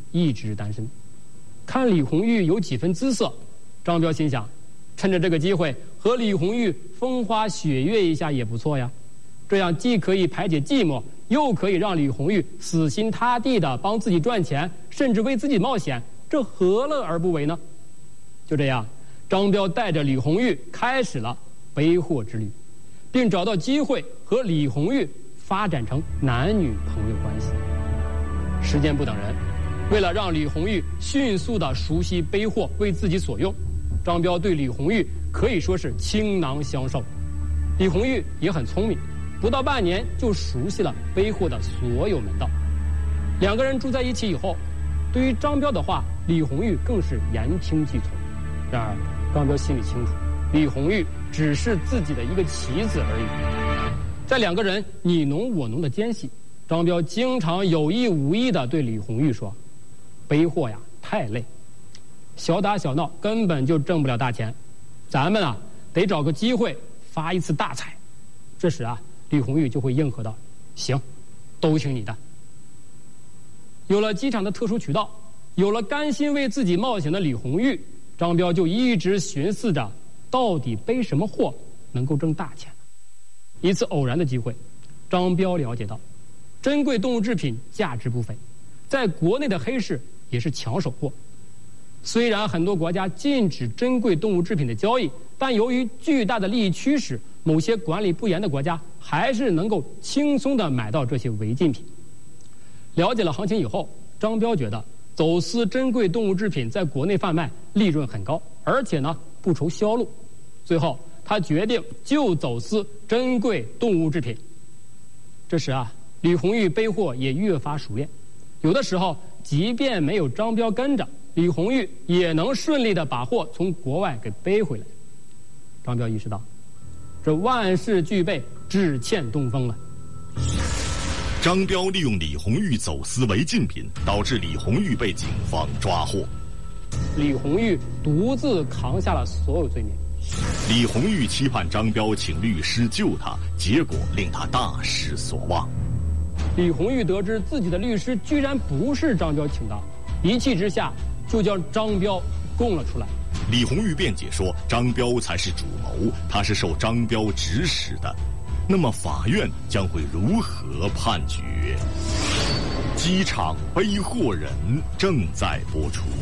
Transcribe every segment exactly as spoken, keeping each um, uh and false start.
一直单身。看李红玉有几分姿色，张彪心想，趁着这个机会和李红玉风花雪月一下也不错呀。这样既可以排解寂寞，又可以让李红玉死心塌地的帮自己赚钱，甚至为自己冒险，这何乐而不为呢？就这样，张彪带着李红玉开始了背货之旅，并找到机会和李红玉发展成男女朋友关系。时间不等人，为了让李红玉迅速的熟悉背货，为自己所用，张彪对李红玉可以说是倾囊相授。李红玉也很聪明，不到半年就熟悉了背货的所有门道。两个人住在一起以后，对于张彪的话，李红玉更是言听计从。然而张彪心里清楚，李红玉只是自己的一个棋子而已。在两个人你侬我侬的间隙，张彪经常有意无意地对李红玉说，背货呀太累，小打小闹根本就挣不了大钱，咱们啊得找个机会发一次大财。这时啊李红玉就会应和道，行，都听你的。有了机场的特殊渠道，有了甘心为自己冒险的李红玉，张彪就一直寻思着到底背什么货能够挣大钱。一次偶然的机会，张彪了解到珍贵动物制品价值不菲，在国内的黑市也是抢手货。虽然很多国家禁止珍贵动物制品的交易，但由于巨大的利益驱使，某些管理不严的国家还是能够轻松地买到这些违禁品。了解了行情以后，张彪觉得走私珍贵动物制品在国内贩卖利润很高，而且呢不愁销路。最后他决定就走私珍贵动物制品。这时啊李红玉背货也越发熟练，有的时候即便没有张彪跟着，李红玉也能顺利地把货从国外给背回来。张彪意识到这万事俱备，只欠东风了。 张彪利用李红玉走私违禁品，导致李红玉被警方抓获。 李红玉独自扛下了所有罪名。 李红玉期盼张彪请律师救他，结果令他大失所望。 李红玉得知自己的律师居然不是张彪请的，一气之下就将张彪供了出来。 李红玉辩解说，张彪才是主谋，他是受张彪指使的。那么法院将会如何判决？机场背货人正在播出。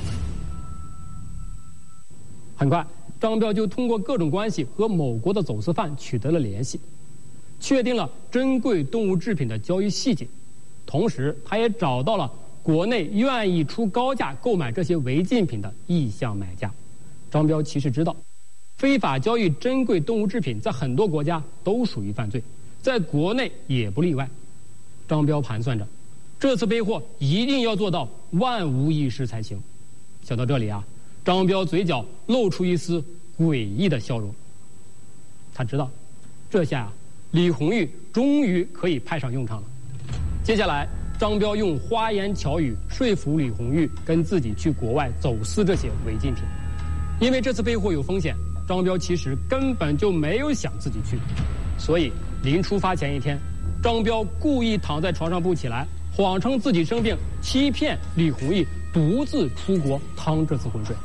很快，张彪就通过各种关系和某国的走私犯取得了联系，确定了珍贵动物制品的交易细节。同时，他也找到了国内愿意出高价购买这些违禁品的意向买家。张彪其实知道，非法交易珍贵动物制品在很多国家都属于犯罪，在国内也不例外。张彪盘算着，这次背货一定要做到万无一失才行。想到这里啊，张彪嘴角露出一丝诡异的笑容。他知道，这下啊，李红玉终于可以派上用场了。接下来，张彪用花言巧语说服李红玉跟自己去国外走私这些违禁品。因为这次背货有风险，张彪其实根本就没有想自己去，所以临出发前一天，张彪故意躺在床上不起来，谎称自己生病，欺骗李红玉独自出国趟这次浑水。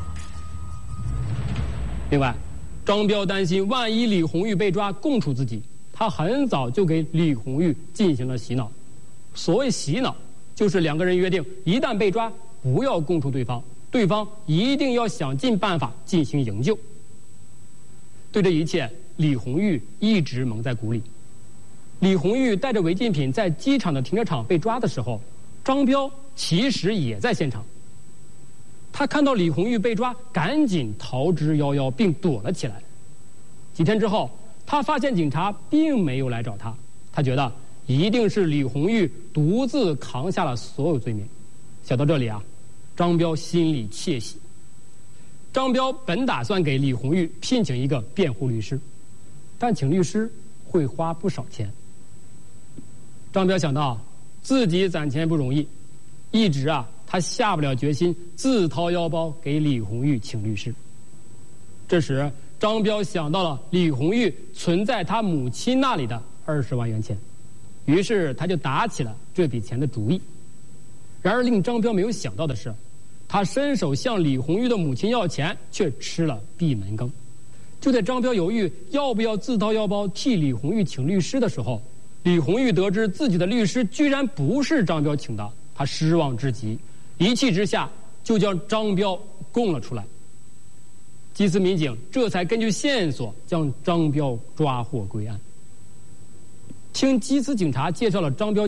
另外，张彪担心万一李红玉被抓供出自己，他很早就给李红玉进行了洗脑。所谓洗脑，就是两个人约定，一旦被抓，不要供出对方，对方一定要想尽办法进行营救。对这一切，李红玉一直蒙在鼓里。李红玉带着违禁品在机场的停车场被抓的时候，张彪其实也在现场。他看到李红玉被抓，赶紧逃之夭夭，并躲了起来。几天之后，他发现警察并没有来找他，他觉得一定是李红玉独自扛下了所有罪名。想到这里啊，张彪心里窃喜。张彪本打算给李红玉聘请一个辩护律师，但请律师会花不少钱。张彪想到自己攒钱不容易，一直啊他下不了决心自掏腰包给李红玉请律师。这时张彪想到了李红玉存在他母亲那里的二十万元钱，于是他就打起了这笔钱的主意。 然而令张彪没有想到的是，他伸手向李红玉的母亲要钱，却吃了闭门羹。就在张彪犹豫要不要自掏腰包替李红玉请律师的时候，李红玉得知自己的律师居然不是张彪请的，他失望至极，一气之下就将张彪供了出来。缉私民警这才根据线索将张彪抓获归案。听缉私警察介绍了张彪